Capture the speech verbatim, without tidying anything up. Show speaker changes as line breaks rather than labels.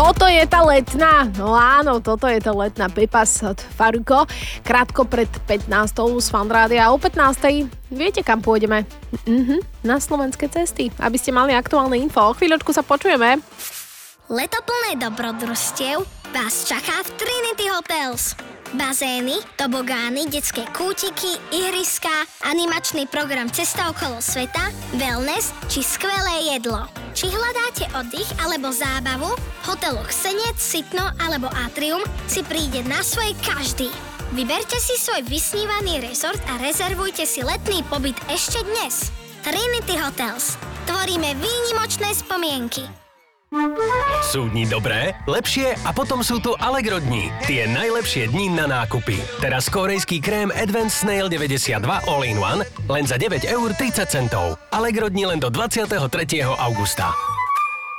Toto je tá letná, no áno, toto je tá letná Pepas od Faruko. Krátko pred pätnástou z Fanrádia a o pätnástej viete, kam pôjdeme? Mhm, na slovenské cesty, aby ste mali aktuálne info. O chvíľočku sa počujeme.
Leto plné dobrodružstiev vás čaká v Trinity Hotels. Bazény, tobogány, detské kútiky, ihriská, animačný program Cesta okolo sveta, wellness či skvelé jedlo. Či hľadáte oddych alebo zábavu, v hoteloch Senec, Sitno alebo Atrium si príde na svoje každý. Vyberte si svoj vysnívaný rezort a rezervujte si letný pobyt ešte dnes. Trinity Hotels. Tvoríme výnimočné spomienky.
Sú dni dobré, lepšie a potom sú tu Allegro dni. Tie najlepšie dni na nákupy. Teraz korejský krém Advanced Snail deväťdesiatdva All-in-One len za deväť eur tridsať centov. Allegro dni len do dvadsiateho tretieho augusta.